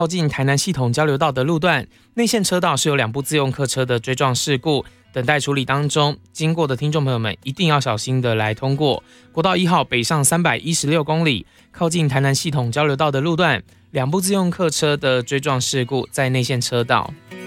靠近台南系统交流道的路段，内线车道是有2部自用客车的追撞事故，等待处理当中，经过的听众朋友们一定要小心的来通过。国道1号北上316公里，靠近台南系统交流道的路段，2部自用客车的追撞事故在内线车道。